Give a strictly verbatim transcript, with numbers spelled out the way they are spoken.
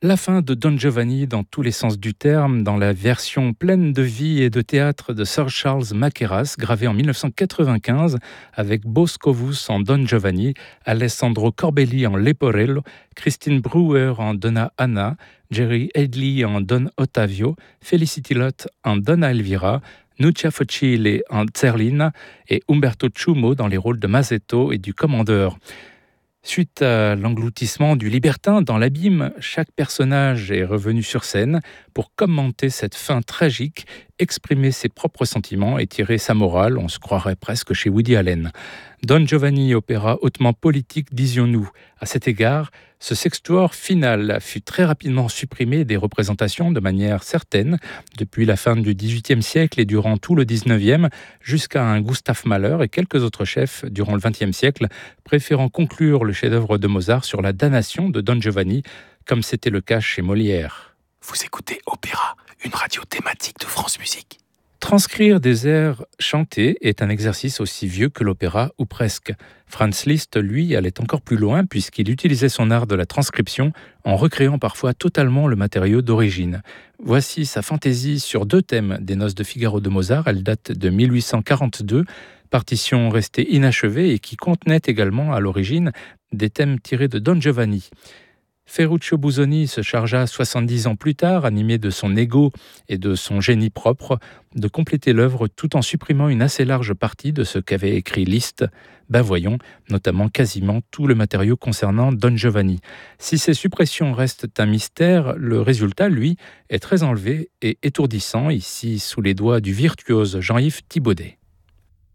La fin de Don Giovanni dans tous les sens du terme, dans la version pleine de vie et de théâtre de Sir Charles Mackerras, gravée en mille neuf cent quatre-vingt-quinze, avec Boscovus en Don Giovanni, Alessandro Corbelli en Leporello, Christine Brewer en Donna Anna, Jerry Headley en Don Ottavio, Felicity Lott en Donna Elvira, Nuccia Focile en Zerlina et Umberto Ciumo dans les rôles de Masetto et du commandeur. Suite à l'engloutissement du libertin dans l'abîme, chaque personnage est revenu sur scène pour commenter cette fin tragique, exprimer ses propres sentiments et tirer sa morale. On se croirait presque chez Woody Allen. Don Giovanni, opéra hautement politique, disions-nous. À cet égard, ce sextuor final fut très rapidement supprimé des représentations de manière certaine, depuis la fin du dix-huitième siècle et durant tout le dix-neuvième, jusqu'à un Gustav Mahler et quelques autres chefs durant le vingtième siècle, préférant conclure le chef-d'œuvre de Mozart sur la damnation de Don Giovanni, comme c'était le cas chez Molière. Vous écoutez Opéra, une radio thématique de France Musique. Transcrire des airs chantés est un exercice aussi vieux que l'opéra, ou presque. Franz Liszt, lui, allait encore plus loin puisqu'il utilisait son art de la transcription en recréant parfois totalement le matériau d'origine. Voici sa fantaisie sur deux thèmes des Noces de Figaro de Mozart. Elle date de mille huit cent quarante-deux, partition restée inachevée et qui contenait également à l'origine des thèmes tirés de Don Giovanni. Ferruccio Busoni se chargea soixante-dix ans plus tard, animé de son ego et de son génie propre, de compléter l'œuvre tout en supprimant une assez large partie de ce qu'avait écrit Liszt. Ben voyons, notamment quasiment tout le matériau concernant Don Giovanni. Si ces suppressions restent un mystère, le résultat, lui, est très enlevé et étourdissant, ici sous les doigts du virtuose Jean-Yves Thibaudet.